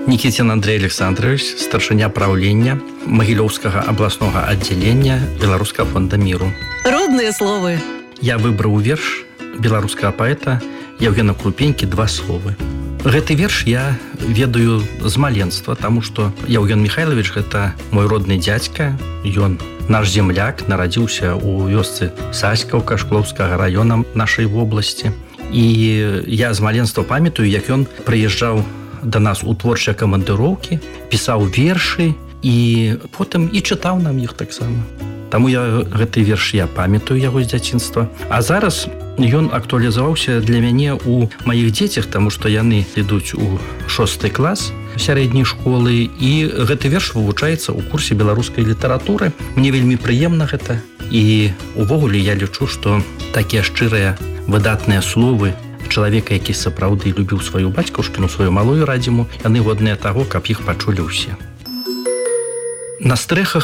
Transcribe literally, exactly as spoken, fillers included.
Никитин Андрей Александрович, старшыня правлення Магілёўскага абласнога аддзялення Беларускага фонда міру. Родныя словы. Я выбраў верш беларускага паэта Евгена Крупенькі «Два словы». Гэты верш я ведаю з маленства, таму што Евген Михайлович – гэта мой родны дзядзька. Ён наш земляк, нарадзіўся ў вёсцы Саськаўка Шклоўскага раёна нашай вобласці. І я з маленства памятаю, як ён прыязджаў да нас у творчыя камандыроўкі, пісаў вершы і потым і чытаў нам іх таксама. Таму я гэты верш я памятаю яго з дзяцінства. А зараз ён актуалізаваўся для мяне ў маіх дзецях, таму што яны ідуць у шосты клас сярэдняй школы, і гэты верш вывучаецца ў курсе беларускай літаратуры. Мне вельмі прыемна гэта, і увогуле я лічу, што такія шчырыя выдатныя словы чалавека, які сапраўды любіў сваю бацькаўшкіну, сваю малую радзіму, яны годныя таго, каб іх пачулі ўсе. На стрэхах